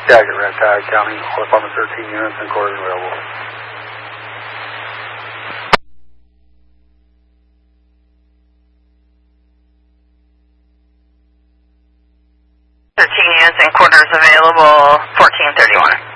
Skagit, Ragtag County, Department 13 units and quarters available. 13 units and quarters available, 1431.